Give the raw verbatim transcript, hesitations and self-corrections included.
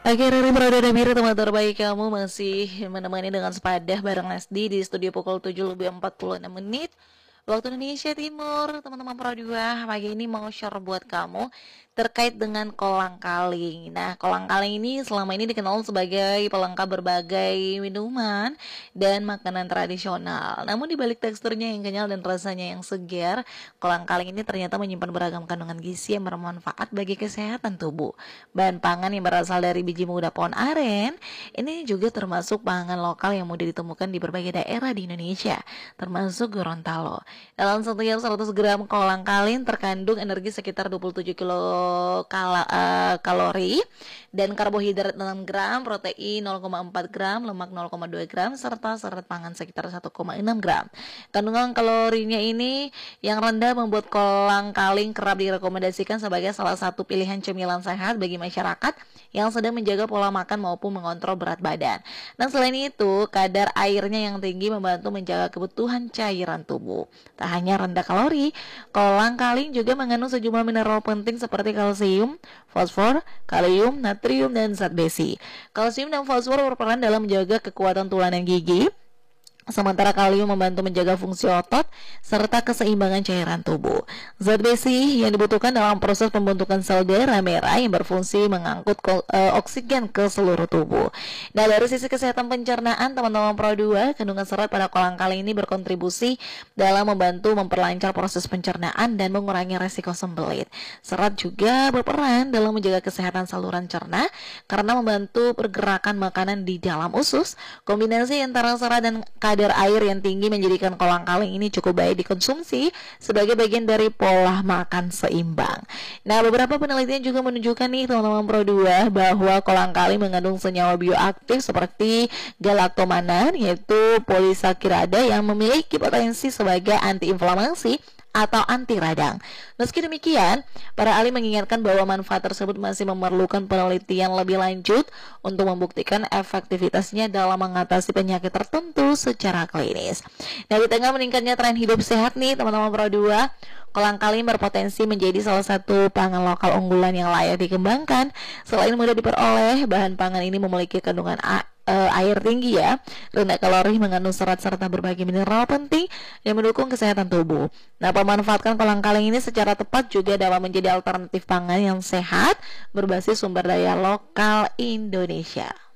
Oke, Riri Pradana Biru, teman terbaik kamu masih menemani dengan sepadah bareng Lesdi di studio pukul tujuh lebih empat puluh enam menit waktu Indonesia Timur. Teman-teman Pro dua, pagi ini mau share buat kamu terkait dengan kolang kaling. Nah, kolang kaling ini selama ini dikenal sebagai pelengkap berbagai minuman dan makanan tradisional. Namun di balik teksturnya yang kenyal dan rasanya yang segar, kolang kaling ini ternyata menyimpan beragam kandungan gizi yang bermanfaat bagi kesehatan tubuh. Bahan pangan yang berasal dari biji muda pohon aren ini juga termasuk pangan lokal yang mudah ditemukan di berbagai daerah di Indonesia, termasuk Gorontalo. Dalam setiap seratus gram kolang kaling terkandung energi sekitar dua puluh tujuh kilokalori dan karbohidrat enam gram, protein nol koma empat gram, lemak nol koma dua gram, serta serat pangan sekitar satu koma enam gram. Kandungan kalorinya ini yang rendah membuat kolang kaling kerap direkomendasikan sebagai salah satu pilihan cemilan sehat bagi masyarakat yang sedang menjaga pola makan maupun mengontrol berat badan. Dan selain itu, kadar airnya yang tinggi membantu menjaga kebutuhan cairan tubuh. Tak hanya rendah kalori, kolang kaling juga mengandung sejumlah mineral penting seperti kalsium, fosfor, kalium, natrium, dan zat besi. Kalsium dan fosfor berperan dalam menjaga kekuatan tulang dan gigi, sementara kalium membantu menjaga fungsi otot serta keseimbangan cairan tubuh. Zat besi yang dibutuhkan dalam proses pembentukan sel darah merah yang berfungsi mengangkut uh, oksigen ke seluruh tubuh. Nah, dari sisi kesehatan pencernaan, teman-teman Pro dua, kandungan serat pada kolang kaling ini berkontribusi dalam membantu memperlancar proses pencernaan dan mengurangi resiko sembelit. Serat juga berperan dalam menjaga kesehatan saluran cerna karena membantu pergerakan makanan di dalam usus. Kombinasi antara serat dan kadar air yang tinggi menjadikan kolang kaling ini cukup baik dikonsumsi sebagai bagian dari pola makan seimbang. Nah, beberapa penelitian juga menunjukkan nih teman-teman Pro dua bahwa kolang kaling mengandung senyawa bioaktif seperti galaktomanan, yaitu polisakirada yang memiliki potensi sebagai antiinflamasi atau anti radang. Meski demikian, para ahli mengingatkan bahwa manfaat tersebut masih memerlukan penelitian lebih lanjut untuk membuktikan efektivitasnya dalam mengatasi penyakit tertentu secara klinis. Nah, di tengah meningkatnya tren hidup sehat nih teman-teman Pro dua, kolang kaling berpotensi menjadi salah satu pangan lokal unggulan yang layak dikembangkan. Selain mudah diperoleh, bahan pangan ini memiliki kandungan A Uh, air tinggi ya, rendah kalori, mengandung serat serta berbagai mineral penting yang mendukung kesehatan tubuh. Nah, pemanfaatkan kolang kaling ini secara tepat juga dapat menjadi alternatif pangan yang sehat berbasis sumber daya lokal Indonesia.